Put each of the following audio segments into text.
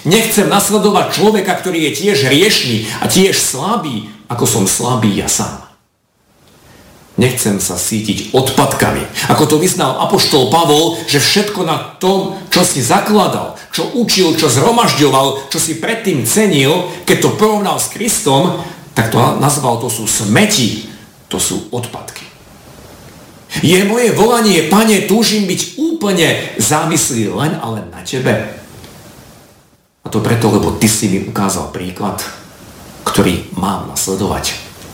Nechcem nasledovať človeka, ktorý je tiež hriešný a tiež slabý, ako som slabý ja sám. Nechcem sa sítiť odpadkami, ako to vyznal apoštol Pavol, že všetko na tom, čo si zakladal, čo učil, čo zhromažďoval, čo si predtým cenil, keď to porovnal s Kristom, tak to nazval, to sú smeti, to sú odpadky. Je moje volanie, Pane, túžim byť úplne závislý len a len na Tebe. A to preto, lebo Ty si mi ukázal príklad, ktorý mám nasledovať.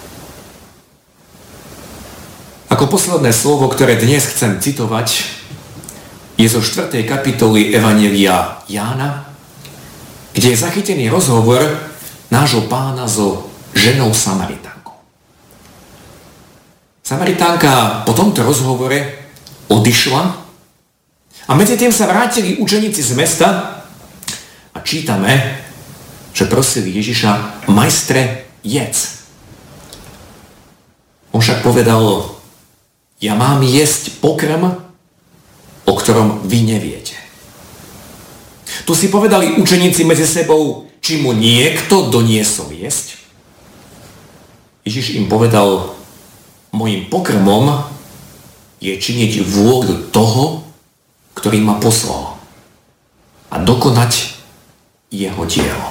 Ako posledné slovo, ktoré dnes chcem citovať, je zo 4. kapitoly Evanjelia Jána, kde je zachytený rozhovor nášho Pána so ženou Samaritánkou. Samaritánka po tomto rozhovore odišla a medzi tým sa vrátili učeníci z mesta a čítame, že prosili Ježiša: Majstre, jedz. On však povedal: Ja mám jesť pokrm, o ktorom vy neviete. Tu si povedali učeníci medzi sebou, či mu niekto doniesol jesť. Ježiš im povedal: Mojím pokrmom je činiť vôľu toho, ktorý ma poslal, a dokonať jeho dielo.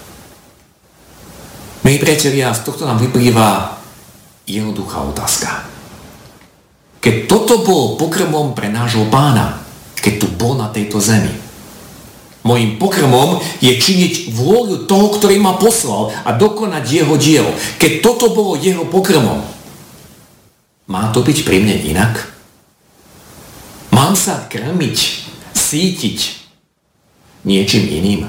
Milí priatelia, z tohto nám vyplýva jednoduchá otázka. Keď toto bol pokrmom pre nášho Pána, keď tu bol na tejto zemi, mojím pokrmom je činiť vôľu toho, ktorý ma poslal, a dokonať jeho dielo. Keď toto bolo jeho pokrmom, má to byť pri mne inak? Mám sa krmiť, sítiť niečím iným?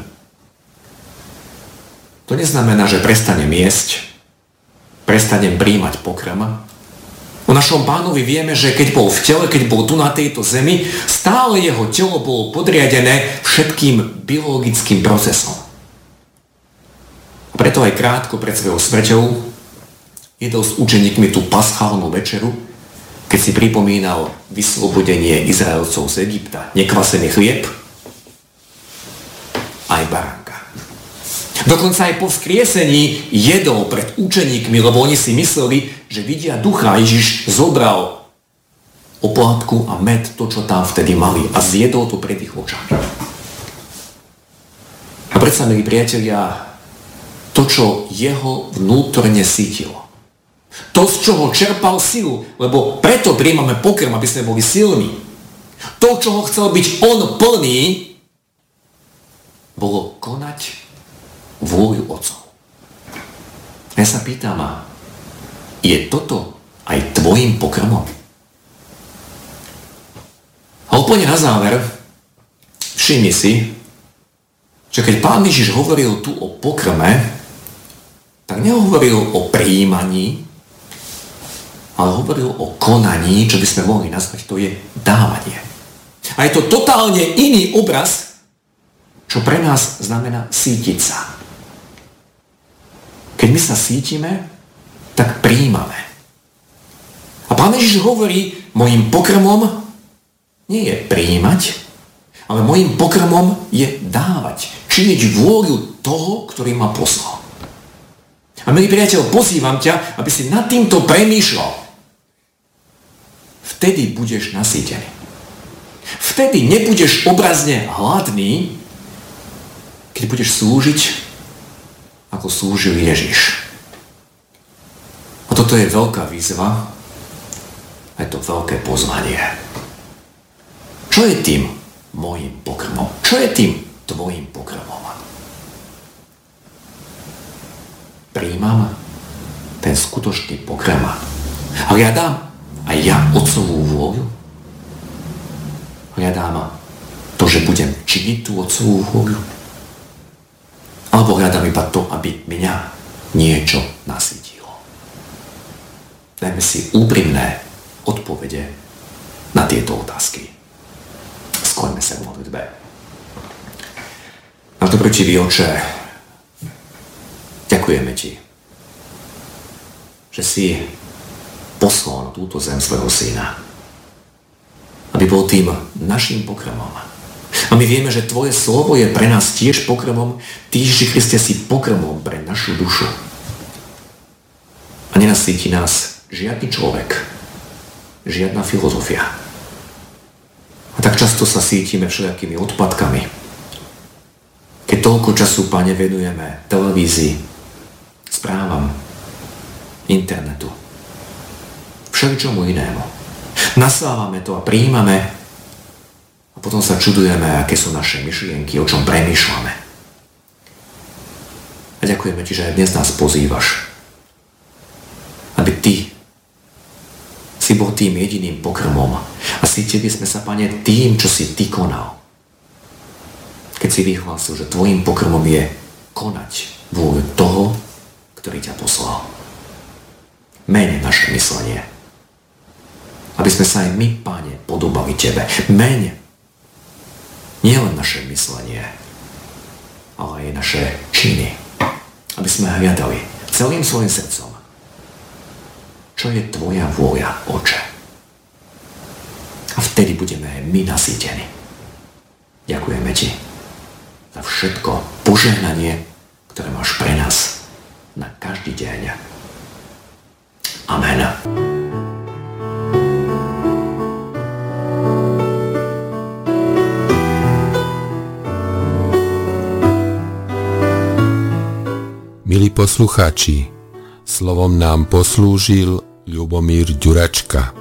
To neznamená, že prestanem jesť, prestanem príjmať pokrm. O našom Pánovi vieme, že keď bol v tele, keď bol tu na tejto zemi, stále jeho telo bolo podriadené všetkým biologickým procesom. A preto aj krátko pred svojou smrťou jedol s učeníkmi tú paschálnu večeru, keď si pripomínal vyslobodenie Izraelcov z Egypta. Nekvasený chlieb, aj baránka. Dokonca aj po vzkriesení jedol pred učeníkmi, lebo oni si mysleli, že vidia ducha. Ježiš zobral oplátku a med, to, čo tam vtedy mali, a zjedol to pred ich očami. A predsa, milí priatelia, to, čo jeho vnútorne sítilo, to, z čoho čerpal silu, lebo preto prijímame pokrm, aby sme boli silní. To, čoho chcel byť on plný, bolo konať vôľu Otcov. Ja sa pýtam, je toto aj tvojim pokrmom? A úplne na záver, všimni si, že keď Pán Ježiš hovoril tu o pokrme, tak nehovoril o prijímaní, ale hovoril o konaní, čo by sme mohli nazvať, to je dávanie. A je to totálne iný obraz, čo pre nás znamená sítiť sa. Keď my sa sítime, tak prijímame. A Pán Ježiš hovorí, mojím pokrmom nie je prijímať, ale mojím pokrmom je dávať. Činiť vôľu toho, ktorý ma poslal. A milý priateľ, pozývam ťa, aby si nad týmto premýšľal. Vtedy budeš nasýtený. Vtedy nebudeš obrazne hladný, keď budeš slúžiť, ako slúžil Ježiš. A toto je veľká výzva, a je to veľké pozvanie. Čo je tým mojím pokrmom? Čo je tým tvojím pokrmom? Prijímam ten skutočný pokrm. A hľadám aj ja Otcovú vôľu. Hľadám to, že budem činiť tú Otcovú vôľu. Alebo hľadám iba to, aby mňa niečo nasýtilo. Dajme si úprimné odpovede na tieto otázky. Skloňme sa k modlitbe. Náš dobrotivý Otče, ďakujeme Ti, že si poslal na túto zem svojho syna, aby bol tým našim pokrmom. A my vieme, že Tvoje slovo je pre nás tiež pokrmom. Ty, Ježiši Kriste, si pokrmom pre našu dušu. A nenasýti nás žiadny človek, žiadna filozofia. A tak často sa sítime všelijakými odpadkami. Keď toľko času, Pane, venujeme televízii, správam, internetu, všeličomu inému. Nasávame to a prijímame a potom sa čudujeme, aké sú naše myšlienky, o čom premýšľame. A ďakujeme Ti, že aj dnes nás pozývaš, aby Ty si bol tým jediným pokrmom a cítili sme sa, Pane, tým, čo si Ty konal. Keď si vyhlásil, že Tvojím pokrmom je konať vôľu toho, ktorý ťa poslal. Meň naše myslenie. Aby sme sa aj my, Pane, podobali Tebe. Meň nielen naše myslenie, ale aj naše činy. Aby sme hľadali celým svojim srdcom, čo je Tvoja vôľa, Oče. A vtedy budeme aj my nasýtení. Ďakujeme Ti za všetko požehnanie, ktoré máš pre nás na každý deň. Amen. Milí poslucháči, slovom nám poslúžil Ľubomír Ďuračka.